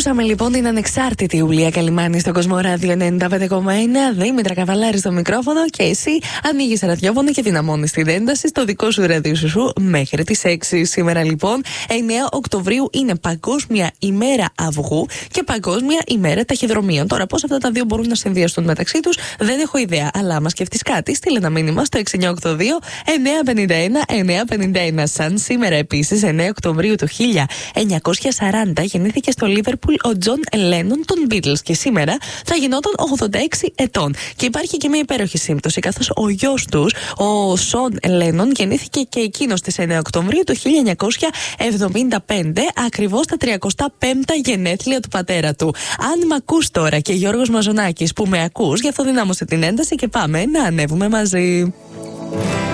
Ακούσαμε λοιπόν την ανεξάρτητη Ιουλία Καλυμάνη στο Κοσμοράδιο 95,1. Δήμητρα Καβαλάρη στο μικρόφωνο και εσύ ανοίγεις ραδιόφωνο και δυναμώνεις την ένταση στο δικό σου ραδιοσουσού μέχρι τις 6. Σήμερα λοιπόν, 9 Οκτωβρίου, είναι Παγκόσμια ημέρα αυγού και Παγκόσμια ημέρα ταχυδρομείων. Τώρα, πώς αυτά τα δύο μπορούν να συνδυαστούν μεταξύ τους, δεν έχω ιδέα. Αλλά άμα σκεφτείς κάτι, στείλε ένα μήνυμα στο 6982-951-951. Σαν σήμερα επίσης, 9 Οκτωβρίου του 1940, γεννήθηκε στο Λίβερπουλ ο Τζον Λένον των Beatles και σήμερα θα γινόταν 86 ετών. Και υπάρχει και μια υπέροχη σύμπτωση, καθώς ο γιος τους, ο Σον Λένον, γεννήθηκε και εκείνος στις 9 Οκτωβρίου του 1975, ακριβώς τα 35 γενέθλια του πατέρα του. Αν μ' ακούς τώρα και Γιώργος Μαζονάκης που με ακούς, γι' αυτό δυνάμωσε την ένταση και πάμε να ανέβουμε μαζί.